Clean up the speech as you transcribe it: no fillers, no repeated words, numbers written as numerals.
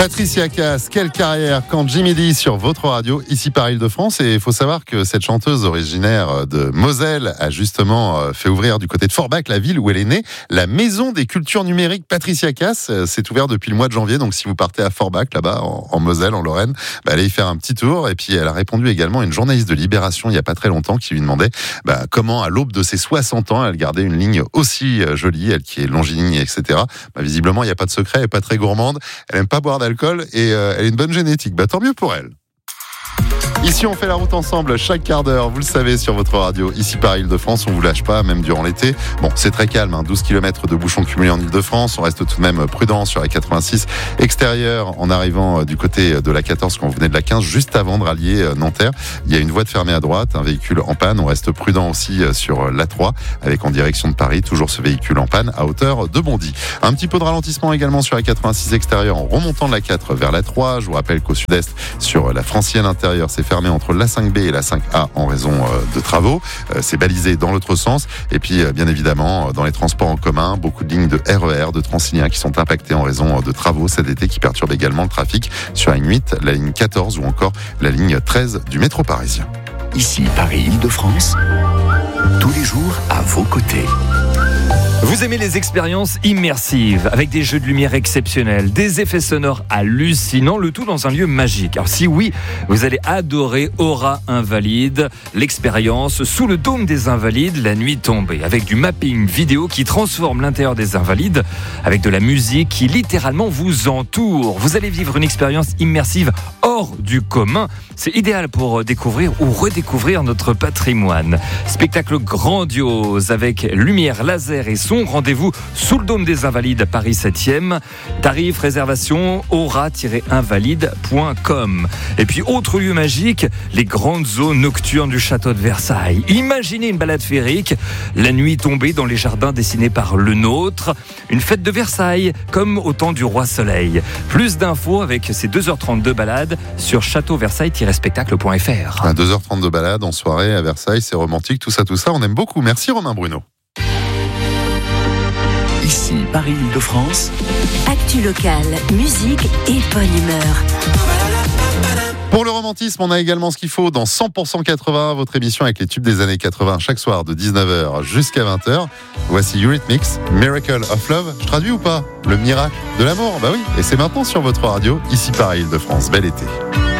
Patricia Cass, quelle carrière quand Jimmy Lee sur votre radio, ici par Île-de-France. Et il faut savoir que cette chanteuse originaire de Moselle a justement fait ouvrir du côté de Forbach, la ville où elle est née, la maison des cultures numériques Patricia Cass. C'est ouvert depuis le mois de janvier, donc si vous partez à Forbach, là-bas, en Moselle, en Lorraine, allez y faire un petit tour. Et puis elle a répondu également à une journaliste de Libération il n'y a pas très longtemps qui lui demandait comment, à l'aube de ses 60 ans, elle gardait une ligne aussi jolie, elle qui est longiligne, etc. Visiblement, il n'y a pas de secret, elle n'est pas très gourmande, elle n'aime pas boire d'alcool et elle a une bonne génétique. Tant mieux pour elle. Ici, on fait la route ensemble chaque quart d'heure, vous le savez, sur votre radio. Ici, par Île-de-France, on vous lâche pas, même durant l'été. C'est très calme, 12 km de bouchons cumulés en Île-de-France. On reste tout de même prudent sur la 86 extérieure en arrivant du côté de la 14 quand vous venez de la 15, juste avant de rallier Nanterre. Il y a une voie de fermée à droite, un véhicule en panne. On reste prudent aussi sur l'A3, avec en direction de Paris, toujours ce véhicule en panne à hauteur de Bondy. Un petit peu de ralentissement également sur la 86 extérieure en remontant de la 4 vers la 3. Je vous rappelle qu'au sud-est, sur la Francienne intérieure, c'est fermé entre la 5B et la 5A en raison de travaux. C'est balisé dans l'autre sens. Et puis, bien évidemment, dans les transports en commun, beaucoup de lignes de RER, de Transilien qui sont impactées en raison de travaux cet été qui perturbent également le trafic sur la ligne 8, la ligne 14 ou encore la ligne 13 du métro parisien. Ici, Paris-Île-de-France, tous les jours à vos côtés. Vous aimez les expériences immersives, avec des jeux de lumière exceptionnels, des effets sonores hallucinants, le tout dans un lieu magique. Alors si oui, vous allez adorer Aura Invalide, l'expérience sous le dôme des Invalides, la nuit tombée, avec du mapping vidéo qui transforme l'intérieur des Invalides, avec de la musique qui littéralement vous entoure. Vous allez vivre une expérience immersive hors du commun. C'est idéal pour découvrir ou redécouvrir notre patrimoine. Spectacle grandiose avec lumière, laser et son. Rendez-vous sous le dôme des Invalides, Paris 7e. Tarif, réservation, aura-invalide.com. Et puis, autre lieu magique, les grandes zones nocturnes du château de Versailles. Imaginez une balade féerique, la nuit tombée dans les jardins dessinés par le nôtre. Une fête de Versailles, comme au temps du roi Soleil. Plus d'infos avec ces 2h30 de balade sur châteauversailles-spectacle.fr. 2h30 de balade en soirée à Versailles, c'est romantique, tout ça, on aime beaucoup. Merci Romain Bruno. Ici, Paris-Île-de-France. Actu locale, musique et bonne humeur. Pour le romantisme, on a également ce qu'il faut dans 100% 80, votre émission avec les tubes des années 80, chaque soir de 19h jusqu'à 20h. Voici Eurythmics, Miracle of Love. Je traduis ou pas ? Le miracle de l'amour ? Oui, et c'est maintenant sur votre radio, ici Paris Île-de-France. Bel été.